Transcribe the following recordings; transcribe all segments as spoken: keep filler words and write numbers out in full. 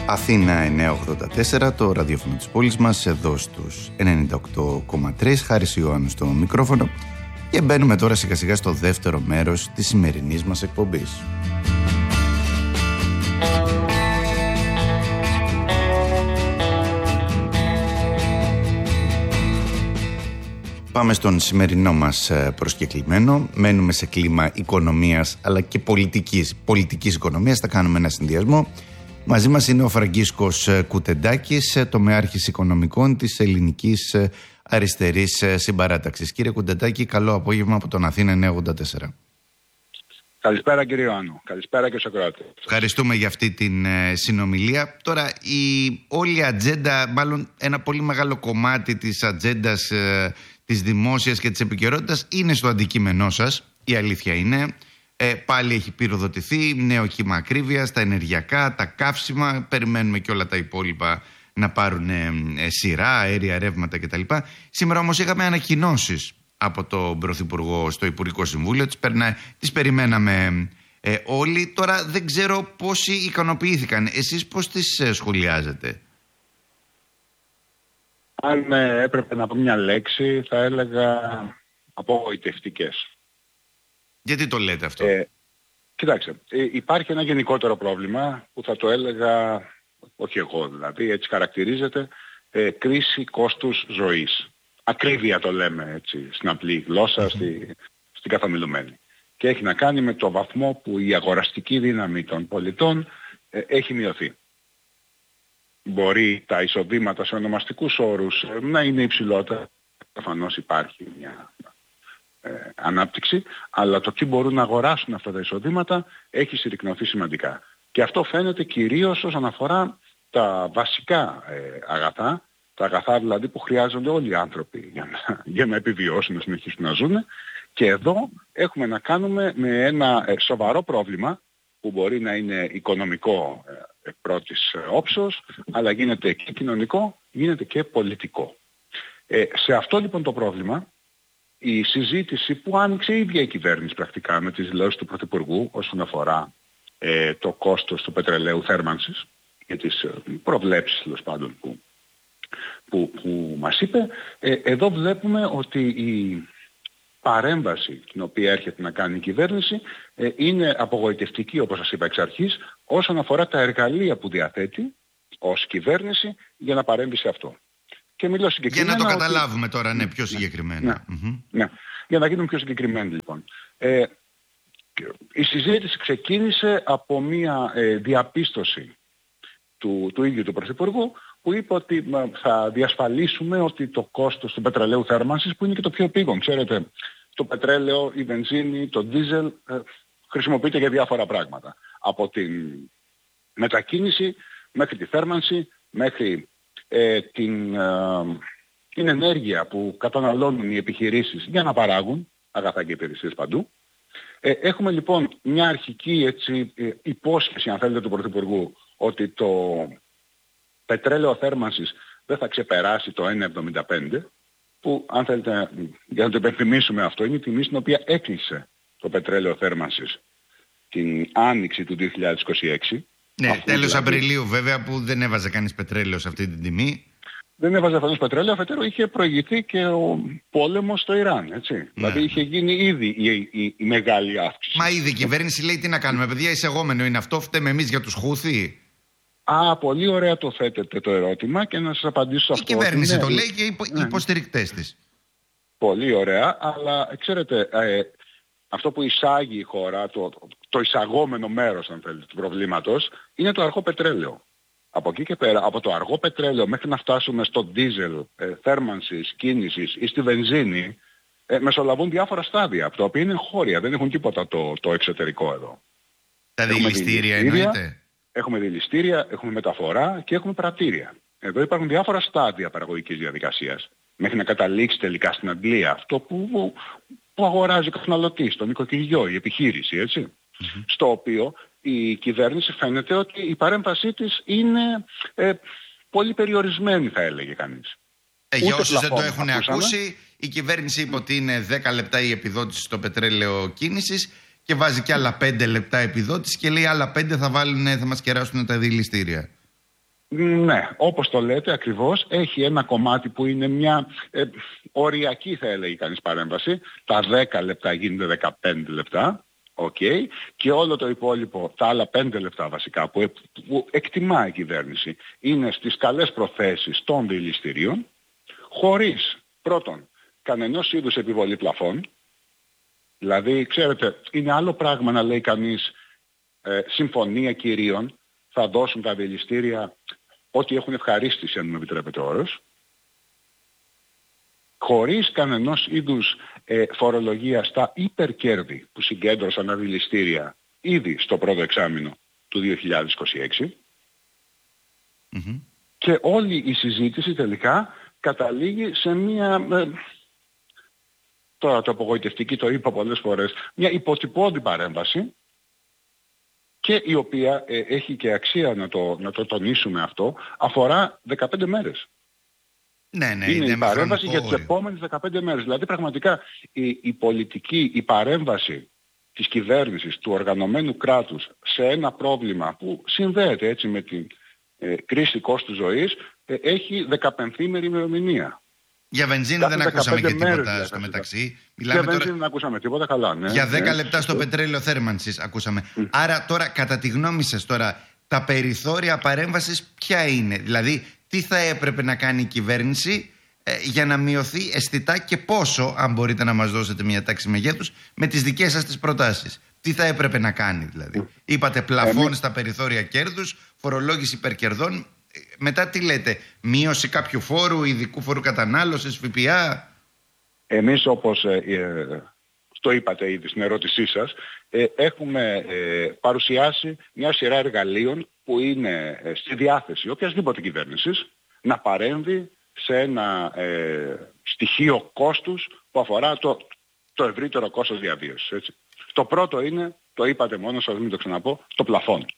Αθήνα εννιακόσια ογδόντα τέσσερα, το ραδιόφωνο της πόλης μας, εδώ στους ενενήντα οκτώ κόμμα τρία, Χάρης Ιωάννου στο μικρόφωνο, και μπαίνουμε τώρα σιγά σιγά στο δεύτερο μέρος της σημερινής μας εκπομπής. Πάμε στον σημερινό μας προσκεκλημένο. Μένουμε σε κλίμα οικονομίας αλλά και πολιτικής, πολιτικής οικονομίας. Θα κάνουμε ένα συνδυασμό. Μαζί μας είναι ο Φραγκίσκος Κουτεντάκης, τομεάρχης οικονομικών της Ελληνικής Αριστερής Συμπαράταξης. Κύριε Κουτεντάκη, καλό απόγευμα από τον Αθήνα εννιακόσια ογδόντα τέσσερα. Καλησπέρα κύριε Ιωάννου. Καλησπέρα και στους ακροατές. Ευχαριστούμε για αυτή την ε, συνομιλία. Τώρα η όλη ατζέντα, μάλλον ένα πολύ μεγάλο κομμάτι της ατζέντας ε, της δημόσιας και της επικαιρότητας είναι στο αντικείμενό σας. Η αλήθεια είναι. Ε, πάλι έχει πυροδοτηθεί νέο κύμα ακρίβειας, τα ενεργειακά, τα καύσιμα. Περιμένουμε και όλα τα υπόλοιπα να πάρουν ε, ε, σειρά, αέρια, ρεύματα κτλ. Σήμερα όμως είχαμε ανακοινώσεις από τον Πρωθυπουργό στο Υπουργικό Συμβούλιο. Τις, περνα... τις περιμέναμε ε, όλοι. Τώρα δεν ξέρω πόσοι ικανοποιήθηκαν. Εσείς πώς τις ε, σχολιάζετε? Αν ε, έπρεπε να πω μια λέξη, θα έλεγα απογοητευτικές. Γιατί το λέτε αυτό? Ε, κοιτάξτε, ε, υπάρχει ένα γενικότερο πρόβλημα που θα το έλεγα, όχι εγώ δηλαδή, έτσι χαρακτηρίζεται, ε, κρίση κόστους ζωής. Ακρίβεια το λέμε έτσι στην απλή γλώσσα, στη, στην καθομιλουμένη. Και έχει να κάνει με το βαθμό που η αγοραστική δύναμη των πολιτών ε, έχει μειωθεί. Μπορεί τα εισοδήματα σε ονομαστικούς όρους ε, να είναι υψηλότερα, προφανώς υπάρχει μια ε, ανάπτυξη, αλλά το τι μπορούν να αγοράσουν αυτά τα εισοδήματα έχει συρρικνωθεί σημαντικά. Και αυτό φαίνεται κυρίως όσον αφορά τα βασικά ε, αγαθά, τα αγαθά δηλαδή που χρειάζονται όλοι οι άνθρωποι για να, για να επιβιώσουν, να συνεχίσουν να ζουν. Και εδώ έχουμε να κάνουμε με ένα ε, σοβαρό πρόβλημα που μπορεί να είναι οικονομικό ε, πρώτης ε, όψεως, αλλά γίνεται και κοινωνικό, γίνεται και πολιτικό. Ε, σε αυτό λοιπόν το πρόβλημα, η συζήτηση που άνοιξε η ίδια η κυβέρνηση πρακτικά με τις δηλώσεις του Πρωθυπουργού όσον αφορά ε, το κόστος του πετρελαίου θέρμανσης και τις ε, προβλέψεις τέλος πάντων που Που, που μας είπε, ε, εδώ βλέπουμε ότι η παρέμβαση την οποία έρχεται να κάνει η κυβέρνηση ε, είναι απογοητευτική, όπως σας είπα εξ αρχής, όσον αφορά τα εργαλεία που διαθέτει ως κυβέρνηση για να παρέμβει σε αυτό. Και μιλώ συγκεκριμένα. Για να το καταλάβουμε ότι... τώρα, ναι, πιο συγκεκριμένα. Ναι, mm-hmm. ναι. Για να γίνουμε πιο συγκεκριμένοι λοιπόν. Ε, η συζήτηση ξεκίνησε από μια ε, διαπίστωση του, του ίδιου του Πρωθυπουργού, που είπε ότι θα διασφαλίσουμε ότι το κόστος του πετρελαίου θέρμανσης, που είναι και το πιο επίγον, ξέρετε, το πετρέλαιο, η βενζίνη, το ντίζελ ε, χρησιμοποιείται για διάφορα πράγματα. Από την μετακίνηση μέχρι τη θέρμανση, μέχρι ε, την, ε, την ενέργεια που καταναλώνουν οι επιχειρήσεις για να παράγουν αγαθά και υπηρεσίες παντού. Ε, έχουμε λοιπόν μια αρχική έτσι, ε, υπόσχεση, αν θέλετε, του Πρωθυπουργού ότι το πετρέλαιο θέρμανσης δεν θα ξεπεράσει το ένα εβδομήντα πέντε, που αν θέλετε για να το υπενθυμίσουμε αυτό, είναι η τιμή στην οποία έκλεισε το πετρέλαιο θέρμανσης την άνοιξη του δύο χιλιάδες είκοσι έξι. Ναι, τέλος δηλαδή... Απριλίου βέβαια, που δεν έβαζε κανείς πετρέλαιο σε αυτή την τιμή. Δεν έβαζε αυτός πετρέλαιο, αφετέρου είχε προηγηθεί και ο πόλεμος στο Ιράν, έτσι. Ναι. Δηλαδή είχε γίνει ήδη η, η, η μεγάλη αύξηση. Μα ήδη η κυβέρνηση λέει τι να κάνουμε, παιδιά, εισαγόμενο είναι αυτό, φταίμε εμείς για τους Χούθη? Α, πολύ ωραία το θέτετε το ερώτημα και να σας απαντήσω σε αυτό. Η κυβέρνηση ναι, το λέει και οι υπο... ναι. υποστηρικτές της. Πολύ ωραία, αλλά ξέρετε, ε, αυτό που εισάγει η χώρα, το, το εισαγόμενο μέρος αν θέλετε του προβλήματος, είναι το αργό πετρέλαιο. Από εκεί και πέρα, από το αργό πετρέλαιο μέχρι να φτάσουμε στο ντίζελ, ε, θέρμανσης, κίνησης ή στη βενζίνη, ε, μεσολαβούν διάφορα στάδια, από τα οποία είναι χώρια, δεν έχουν τίποτα το, το εξωτερικό εδώ. Τα δηληστήρια εννοείται. Έχουμε δηληστήρια, έχουμε μεταφορά και έχουμε πρατήρια. Εδώ υπάρχουν διάφορα στάδια παραγωγικής διαδικασίας. Μέχρι να καταλήξει τελικά στην Αγγλία αυτό που, που, που αγοράζει ο καταναλωτής, το νοικοκυριό, η επιχείρηση, έτσι. Mm-hmm. Στο οποίο η κυβέρνηση φαίνεται ότι η παρέμβασή της είναι ε, πολύ περιορισμένη, θα έλεγε κανείς. Ε, για όσους δεν το έχουν ακούσει, η κυβέρνηση είπε ότι είναι δέκα λεπτά η επιδότηση στο πετρέλαιο κίνησης και βάζει και άλλα πέντε λεπτά επιδότηση και λέει άλλα πέντε θα, βάλουν, θα μας κεράσουν τα δηληστήρια. Ναι, όπως το λέτε ακριβώς, έχει ένα κομμάτι που είναι μια ε, οριακή, θα έλεγε κανείς, παρέμβαση. Τα δέκα λεπτά γίνονται δεκαπέντε λεπτά, okay, και όλο το υπόλοιπο, τα άλλα πέντε λεπτά βασικά, που, που εκτιμά η κυβέρνηση, είναι στις καλές προθέσεις των δηληστηρίων, χωρίς πρώτον κανενός είδους επιβολή πλαφών. Δηλαδή, ξέρετε, είναι άλλο πράγμα να λέει κανείς ε, συμφωνία κυρίων, θα δώσουν τα δηληστήρια ό,τι έχουν ευχαρίστηση, αν μου επιτρέπετε ο όρος, χωρίς κανενός είδους ε, φορολογία στα υπερκέρδη που συγκέντρωσαν τα δηληστήρια ήδη στο πρώτο εξάμηνο του δύο χιλιάδες είκοσι έξι. Mm-hmm. Και όλη η συζήτηση τελικά καταλήγει σε μια, ε, τώρα το απογοητευτική το είπα πολλές φορές, μια υποτυπώδη παρέμβαση, και η οποία ε, έχει και αξία να το, να το τονίσουμε αυτό, αφορά δεκαπέντε μέρες. Ναι, ναι, είναι, είναι η παρέμβαση για τις επόμενες δεκαπέντε μέρες. Δηλαδή πραγματικά η, η πολιτική, η παρέμβαση της κυβέρνησης, του οργανωμένου κράτους σε ένα πρόβλημα που συνδέεται έτσι με την ε, κρίση κόστους ζωής, ε, έχει δεκαπενθήμερη ημερομηνία. Για βενζίνη δεν ακούσαμε και τίποτα στο μεταξύ. Μιλάμε για βενζίνη τώρα... δεν ακούσαμε τίποτα, καλά. Ναι, για δέκα ναι, λεπτά στο πετρέλαιο θέρμανσης ακούσαμε. Mm. Άρα τώρα, κατά τη γνώμη σας τώρα, τα περιθώρια παρέμβασης ποια είναι? Δηλαδή, τι θα έπρεπε να κάνει η κυβέρνηση ε, για να μειωθεί αισθητά και πόσο, αν μπορείτε να μας δώσετε μια τάξη μεγέθους, με τις δικές σας τις προτάσεις. Τι θα έπρεπε να κάνει δηλαδή? Mm. Είπατε πλαφών στα περιθώρια κέρδους, φορολόγηση υπερκερδών. Μετά τι λέτε, μείωση κάποιου φόρου, ειδικού φόρου κατανάλωσης, ΦΠΑ? Εμείς, όπως ε, ε, το είπατε ήδη στην ερώτησή σας, ε, έχουμε ε, παρουσιάσει μια σειρά εργαλείων που είναι ε, στη διάθεση οποιασδήποτε κυβέρνησης να παρέμβει σε ένα ε, στοιχείο κόστους που αφορά το, το ευρύτερο κόστος διαβίωσης. Έτσι. Το πρώτο είναι, το είπατε μόνο σας, μην το ξαναπώ, το πλαφόν.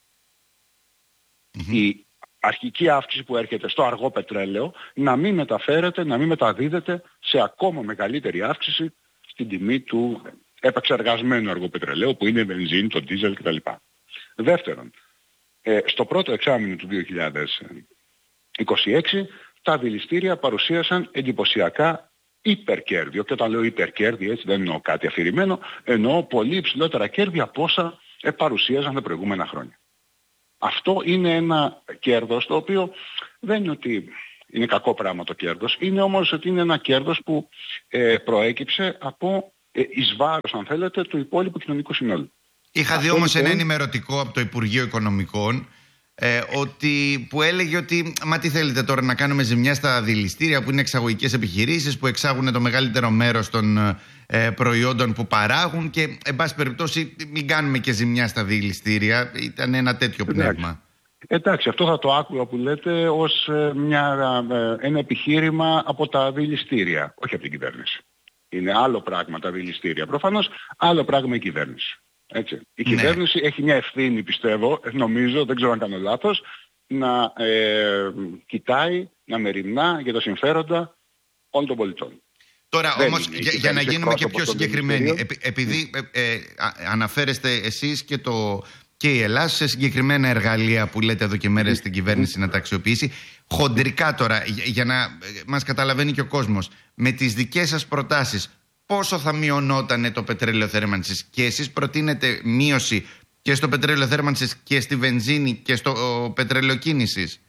Mm-hmm. Η αρχική αύξηση που έρχεται στο αργό πετρέλαιο να μην μεταφέρεται, να μην μεταδίδεται σε ακόμα μεγαλύτερη αύξηση στην τιμή του επεξεργασμένου αργού πετρελαίου, που είναι η βενζίνη, το ντίζελ κτλ. Δεύτερον, ε, στο πρώτο εξάμηνο του δύο χιλιάδες είκοσι έξι τα δηληστήρια παρουσίασαν εντυπωσιακά υπερκέρδη. Και όταν λέω υπερκέρδη, έτσι δεν εννοώ κάτι αφηρημένο, εννοώ πολύ υψηλότερα κέρδη από όσα ε, παρουσίαζαν τα προηγούμενα χρόνια. Αυτό είναι ένα κέρδος το οποίο δεν είναι ότι είναι κακό πράγμα το κέρδος, είναι όμως ότι είναι ένα κέρδος που ε, προέκυψε από ε, εις βάρος, αν θέλετε, του υπόλοιπου κοινωνικού συνόλου. Είχα δει όμως λοιπόν ένα ενημερωτικό από το Υπουργείο Οικονομικών ε, ότι, που έλεγε ότι μα τι θέλετε τώρα να κάνουμε ζημιά στα δηληστήρια που είναι εξαγωγικές επιχειρήσεις που εξάγουν το μεγαλύτερο μέρος των ε, προϊόντων που παράγουν και εν πάση περιπτώσει μην κάνουμε και ζημιά στα δηληστήρια. Ήταν ένα τέτοιο πνεύμα. Εντάξει, Εντάξει αυτό θα το άκουγα που λέτε ως ε, μια, ε, ένα επιχείρημα από τα δηληστήρια, όχι από την κυβέρνηση. Είναι άλλο πράγμα τα δηληστήρια προφανώς, άλλο πράγμα η κυβέρνηση. Έτσι. Η ναι. κυβέρνηση έχει μια ευθύνη, πιστεύω, νομίζω, δεν ξέρω αν κάνω λάθος, να ε, κοιτάει, να μεριμνά για τα συμφέροντα όλων των πολιτών. Τώρα όμως, για, για να γίνουμε και πιο συγκεκριμένοι, επει, επειδή ε, ε, αναφέρεστε εσείς και, το, και η Ελλάδα σε συγκεκριμένα εργαλεία που λέτε εδώ και μέρες στην κυβέρνηση να τα αξιοποιήσει, χοντρικά τώρα, για, για να μας καταλαβαίνει και ο κόσμος, με τις δικές σας προτάσεις, πόσο θα μειωνόταν το πετρέλαιο θέρμανσης? Και εσείς προτείνετε μείωση και στο πετρέλαιο θέρμανσης και στη βενζίνη και στο πετρέλαιο κίνησης?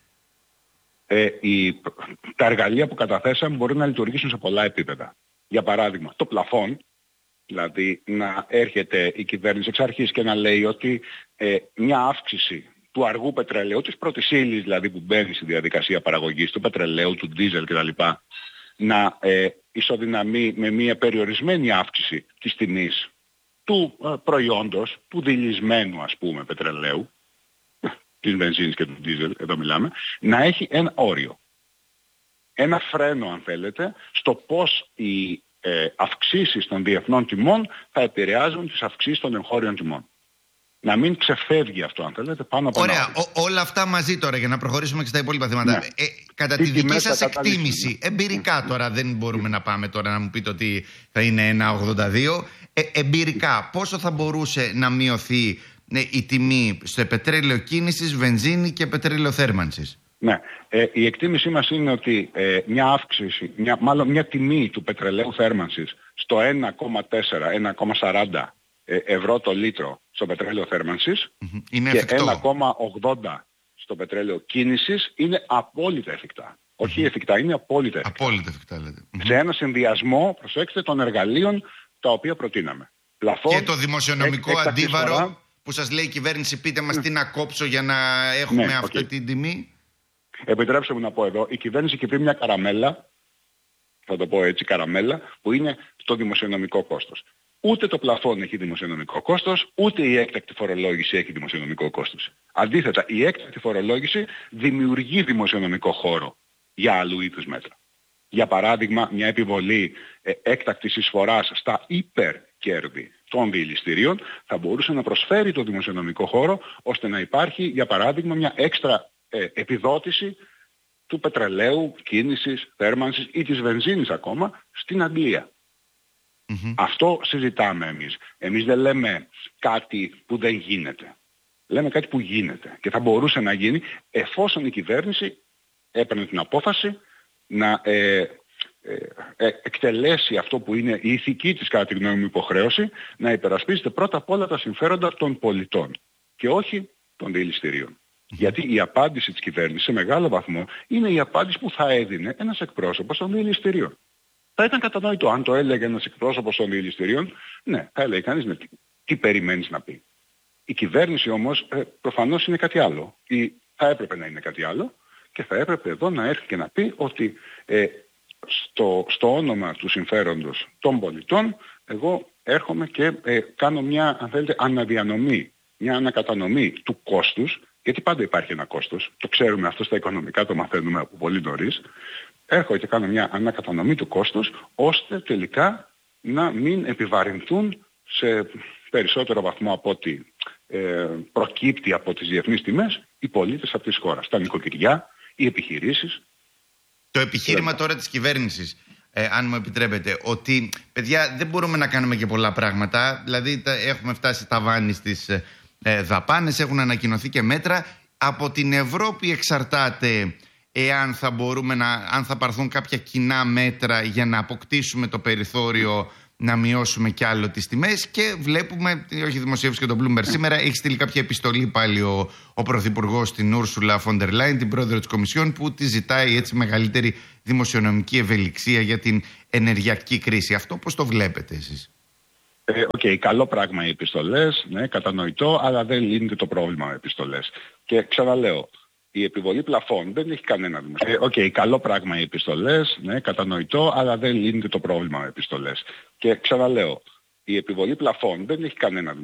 Ε, η, τα εργαλεία που καταθέσαμε μπορεί να λειτουργήσουν σε πολλά επίπεδα. Για παράδειγμα, το πλαφόν, δηλαδή να έρχεται η κυβέρνηση εξ αρχής και να λέει ότι ε, μια αύξηση του αργού πετρελαίου, της πρώτης ύλης δηλαδή που μπαίνει στη διαδικασία παραγωγής του πετρελαίου, του ντίζελ κτλ., να ε, ισοδυναμεί με μια περιορισμένη αύξηση της τιμής του ε, προϊόντος, του δειλισμένου ας πούμε πετρελαίου, της βενζίνης και του ντίζελ, εδώ μιλάμε, να έχει ένα όριο. Ένα φρένο αν θέλετε, στο πώς οι ε, αυξήσεις των διεθνών τιμών θα επηρεάζουν τις αυξήσεις των εγχώριων τιμών. Να μην ξεφεύγει αυτό, αν θέλετε, πάνω από Ωραία. ένα Ωραία. Όλα αυτά μαζί τώρα για να προχωρήσουμε και στα υπόλοιπα θέματα. Ναι. Ε, κατά Τι τη δική σας εκτίμηση, εμπειρικά τώρα, δεν μπορούμε να πάμε τώρα να μου πείτε ότι θα είναι ένα ογδόντα δύο. Ε, εμπειρικά, πόσο θα μπορούσε να μειωθεί ναι, η τιμή στο πετρέλαιο κίνησης, βενζίνη και πετρέλαιο θέρμανσης. Ναι. Ε, η εκτίμησή μας είναι ότι ε, μια αύξηση, μια, μάλλον μια τιμή του πετρελαίου θέρμανσης στο ένα κόμμα τέσσερα με ένα κόμμα σαράντα ε, ευρώ το λίτρο στο πετρέλαιο θέρμανσης mm-hmm. είναι και εφικτό. ένα κόμμα ογδόντα στο πετρέλαιο κίνησης είναι απόλυτα εφικτά. Mm-hmm. Όχι εφικτά, είναι απόλυτα εφικτά. Απόλυτα εφικτά λέτε. Σε ένα συνδυασμό, προσέξτε, των εργαλείων τα οποία προτείναμε. Πλαφόν, και το δημοσιονομικό εκ, αντίβαρο φορά, που σας λέει η κυβέρνηση, πείτε μας ναι. τι να κόψω για να έχουμε ναι, αυτή okay. την τιμή. Επιτρέψτε μου να πω εδώ, η κυβέρνηση έχει πει μια καραμέλα, θα το πω έτσι, καραμέλα, που είναι το δημοσιονομικό κόστος. Ούτε το πλαφόν έχει δημοσιονομικό κόστος, ούτε η έκτακτη φορολόγηση έχει δημοσιονομικό κόστος. Αντίθετα, η έκτακτη φορολόγηση δημιουργεί δημοσιονομικό χώρο για άλλου είδους μέτρα. Για παράδειγμα, μια επιβολή ε, έκτακτης εισφοράς στα υπερκέρδη των διελιστηρίων θα μπορούσε να προσφέρει το δημοσιονομικό χώρο ώστε να υπάρχει, για παράδειγμα, μια έξτρα ε, επιδότηση του πετρελαίου, κίνησης, θέρμανσης ή της βενζίνης ακόμα στην Αγγλία. Mm-hmm. Αυτό συζητάμε εμείς. Εμείς δεν λέμε κάτι που δεν γίνεται. Λέμε κάτι που γίνεται και θα μπορούσε να γίνει εφόσον η κυβέρνηση έπαιρνε την απόφαση να ε, ε, ε, εκτελέσει αυτό που είναι η ηθική της, κατά τη γνώμη μου, υποχρέωση, να υπερασπίζεται πρώτα απ' όλα τα συμφέροντα των πολιτών και όχι των διελιστηρίων. Mm-hmm. Γιατί η απάντηση της κυβέρνησης σε μεγάλο βαθμό είναι η απάντηση που θα έδινε ένας εκπρόσωπος των διελιστηρίων. Θα ήταν κατανόητο αν το έλεγε ένας εκπρόσωπος των διελιστηρίων, ναι, θα έλεγε κανείς, ναι, τι, τι περιμένεις να πει. Η κυβέρνηση όμως ε, προφανώς είναι κάτι άλλο. Ή θα έπρεπε να είναι κάτι άλλο και θα έπρεπε εδώ να έρθει και να πει ότι ε, στο, στο όνομα του συμφέροντος των πολιτών εγώ έρχομαι και ε, κάνω μια, αν θέλετε, αναδιανομή, μια ανακατανομή του κόστους, γιατί πάντα υπάρχει ένα κόστος, το ξέρουμε αυτό στα οικονομικά, το μαθαίνουμε από πολύ νωρίς. Έρχομαι και κάνω μια ανακατανομή του κόστους, ώστε τελικά να μην επιβαρυνθούν σε περισσότερο βαθμό από ό,τι ε, προκύπτει από τις διεθνείς τιμές οι πολίτες αυτής της χώρας, τα νοικοκυριά, οι επιχειρήσεις. Το επιχείρημα τώρα της κυβέρνησης, ε, αν μου επιτρέπετε, ότι παιδιά δεν μπορούμε να κάνουμε και πολλά πράγματα, δηλαδή τα, έχουμε φτάσει ταβάνι στις ε, δαπάνες, έχουν ανακοινωθεί και μέτρα. Από την Ευρώπη εξαρτάται εάν θα μπορούμε να, αν θα πάρθουν κάποια κοινά μέτρα για να αποκτήσουμε το περιθώριο να μειώσουμε κι άλλο τις τιμές. Και βλέπουμε, όχι δημοσίευση και το Bloomberg σήμερα, έχει στείλει κάποια επιστολή πάλι ο, ο Πρωθυπουργός στην Ursula von der Leyen, την πρόεδρο της Κομισιόν, που τη ζητάει έτσι μεγαλύτερη δημοσιονομική ευελιξία για την ενεργειακή κρίση. Αυτό πώς το βλέπετε εσείς? Οκ, ε, okay, καλό πράγμα οι επιστολές, ναι, κατανοητό, αλλά δεν λύνεται το πρόβλημα με επιστολές. Και ξαναλέω, η επιβολή πλαφών δεν έχει κανένα δημοσιονομικό. Οκ, okay, καλό πράγμα οι επιστολές, ναι, κατανοητό, αλλά δεν λύνεται το πρόβλημα με επιστολές. Και ξαναλέω, η επιβολή πλαφών δεν έχει κανένα δημοσιονομικό.